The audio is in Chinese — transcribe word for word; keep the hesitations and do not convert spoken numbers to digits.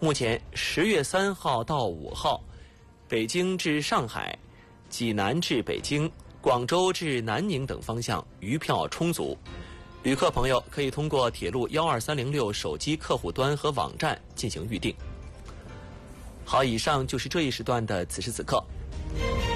目前十月三号到五号，北京至上海、济南至北京、广州至南宁等方向余票充足。旅客朋友可以通过铁路幺二三零六手机客户端和网站进行预订。好，以上就是这一时段的此时此刻。